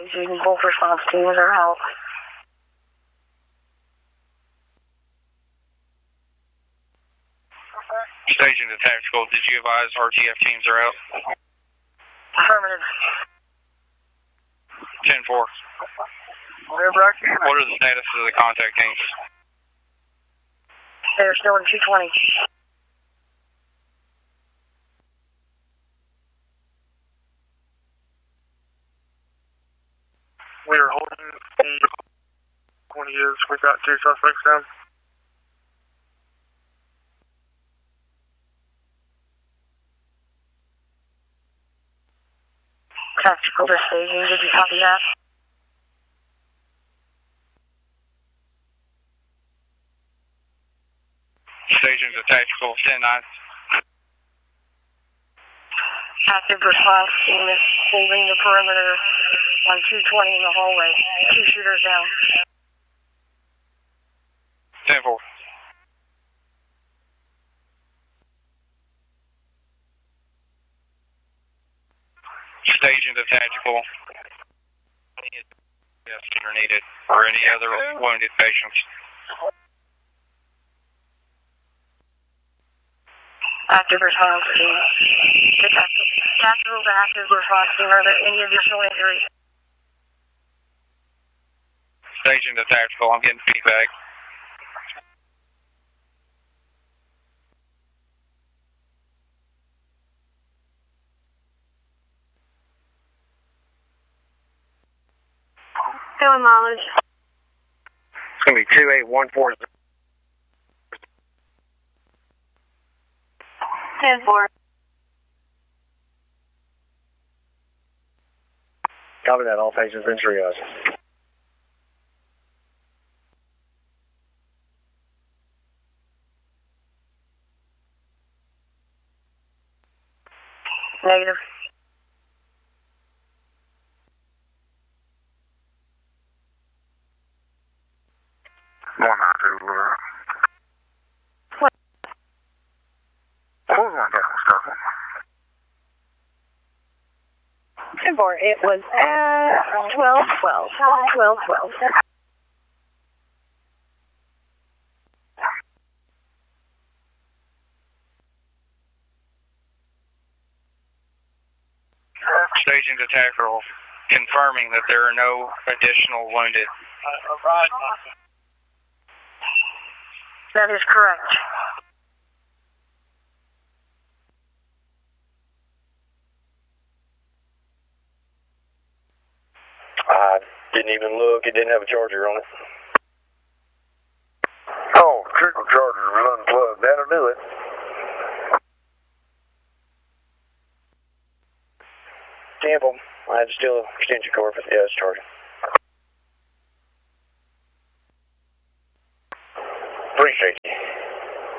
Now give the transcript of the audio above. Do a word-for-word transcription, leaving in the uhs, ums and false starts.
staging, both response teams are out. Staging to tactical, did you advise R T F teams are out? Affirmative. ten four. What are the status of the contact teams? They're still in two twenty. We are holding the twenty is. We've got two suspects down. Tactical to staging, did you copy that? Staging to tactical, ten nine. Active response team is holding the perimeter on two twenty in the hallway. Two shooters down. ten four. Staging to tactical. Any tests that are needed or any other wounded patients. Active response team. Tactical to active response team. Are there any additional injuries? Staging to tactical. I'm getting feedback. Doing mileage. It's going to be two eight one four. ten four. Copy that. All patients in triage. Negative. One nine two. What? Who's on that stuff? ten four. It was at twelve twelve. twelve twelve. Staging to tactical, confirming that there are no additional wounded. That is correct. I didn't even look. It didn't have a charger on it. Oh, trickle charger was unplugged. That'll do it. Temple, I had to steal an extension cord for the gas charger. Appreciate you.